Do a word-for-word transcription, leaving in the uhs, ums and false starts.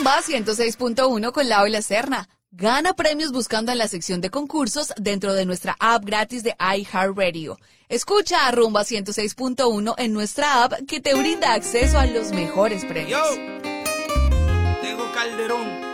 Rumba ciento seis punto uno con Lau y la Serna. Gana premios buscando en la sección de concursos dentro de nuestra app gratis de iHeartRadio. Escucha a Rumba ciento seis punto uno en nuestra app que te brinda acceso a los mejores premios. Yo, Tego Calderón.